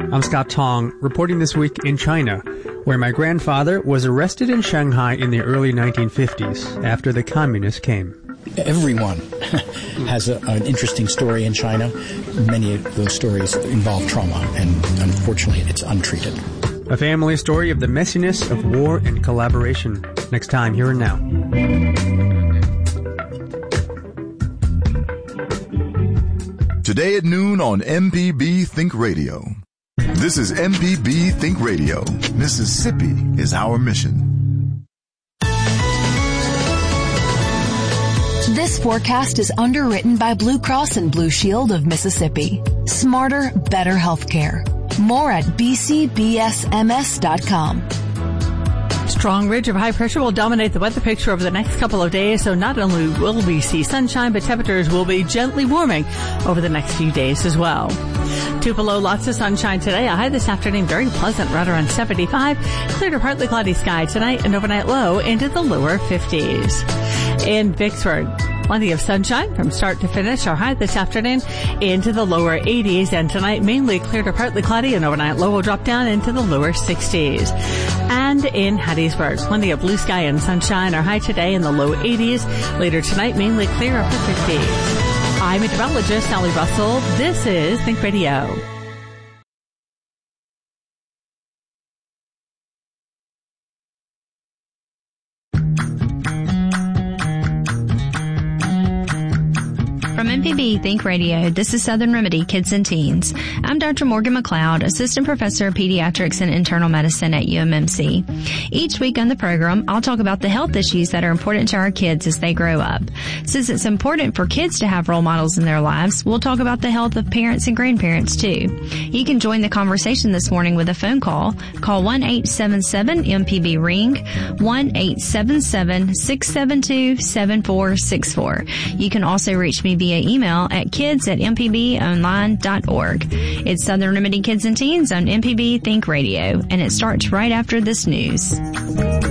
I'm Scott Tong, reporting this week in China, where my grandfather was arrested in Shanghai in the early 1950s after the communists came. Everyone has an interesting story in China. Many of those stories involve trauma, and unfortunately it's untreated. A family story of the messiness of war and collaboration. Next time, Here and Now. Today at noon on MPB Think Radio. This is MPB Think Radio. Mississippi is our mission. This forecast is underwritten by Blue Cross and Blue Shield of Mississippi. Smarter, better healthcare. More at bcbsms.com. Strong ridge of high pressure will dominate the weather picture over the next couple of days, so not only will we see sunshine, but temperatures will be gently warming over the next few days as well. Tupelo, lots of sunshine today. A high this afternoon, very pleasant, right around 75. Clear to partly cloudy sky tonight, and overnight low into the lower 50s. In Vicksburg, plenty of sunshine from start to finish. Our high this afternoon into the lower 80s, and tonight mainly clear to partly cloudy, and overnight low will drop down into the lower 60s. And in Hattiesburg, plenty of blue sky and sunshine. Our high today in the low 80s. Later tonight, mainly clear upper 50s. I'm meteorologist Sally Russell. This is Think Radio. From MPB Think Radio, this is Southern Remedy Kids and Teens. I'm Dr. Morgan McLeod, Assistant Professor of Pediatrics and Internal Medicine at UMMC. Each week on the program, I'll talk about the health issues that are important to our kids as they grow up. Since it's important for kids to have role models in their lives, we'll talk about the health of parents and grandparents too. You can join the conversation this morning with a phone call. Call 1-877-MPB-RING, 1-877-672-7464. You can also reach me via email at kids@mpbonline.org. It's Southern Remedy Kids and Teens on MPB Think Radio, and it starts right after this news.